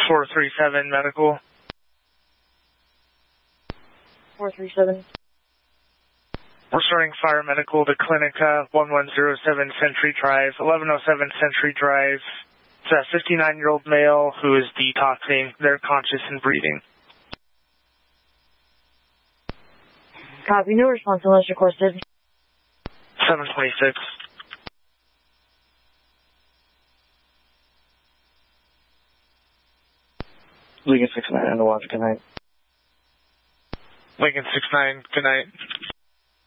437 medical. 437. We're starting fire medical to Clinica 1107 Century Drive, 1107 Century Drive. It's a 59-year-old male who is detoxing. They're conscious and breathing. Copy, no response unless requested. 726. Lincoln 69 on the watch, good night. Lincoln 69, good night.